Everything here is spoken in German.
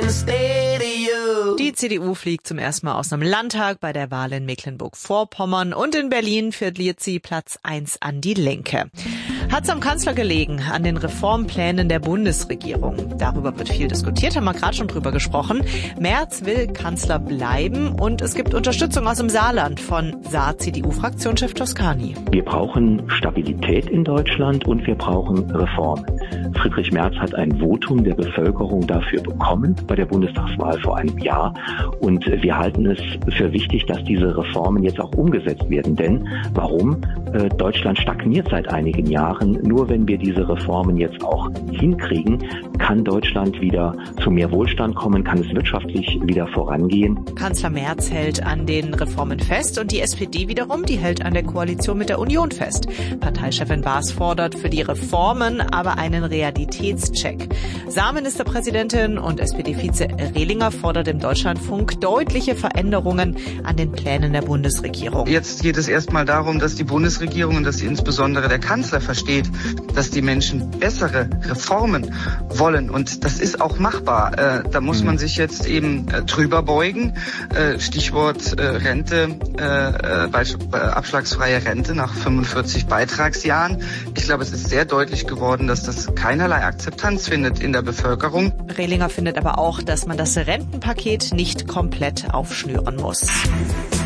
Die CDU fliegt zum ersten Mal aus dem Landtag bei der Wahl in Mecklenburg-Vorpommern und in Berlin verliert sie Platz 1 an die Linke. Hat's am Kanzler gelegen, an den Reformplänen der Bundesregierung? Darüber wird viel diskutiert, haben wir gerade schon drüber gesprochen. Merz will Kanzler bleiben und es gibt Unterstützung aus dem Saarland von Saar-CDU-Fraktionschef Toscani. Wir brauchen Stabilität in Deutschland und wir brauchen Reformen. Friedrich Merz hat ein Votum der Bevölkerung dafür bekommen bei der Bundestagswahl vor einem Jahr. Und wir halten es für wichtig, dass diese Reformen jetzt auch umgesetzt werden. Denn warum? Deutschland stagniert seit einigen Jahren. Nur wenn wir diese Reformen jetzt auch hinkriegen, kann Deutschland wieder zu mehr Wohlstand kommen, kann es wirtschaftlich wieder vorangehen. Kanzler Merz hält an den Reformen fest und die SPD wiederum, die hält an der Koalition mit der Union fest. Parteichefin Baas fordert für die Reformen aber einen Realitätscheck. Saarministerpräsidentin und SPD-Vize Rehlinger fordert im Deutschlandfunk deutliche Veränderungen an den Plänen der Bundesregierung. Jetzt geht es erstmal darum, dass die Bundesregierung und dass insbesondere der Kanzler versteht, dass die Menschen bessere Reformen wollen. Und das ist auch machbar. Da muss man sich jetzt eben drüber beugen. Stichwort Rente, abschlagsfreie Rente nach 45 Beitragsjahren. Ich glaube, es ist sehr deutlich geworden, dass das keinerlei Akzeptanz findet in der Bevölkerung. Rehlinger findet aber auch, dass man das Rentenpaket nicht komplett aufschnüren muss.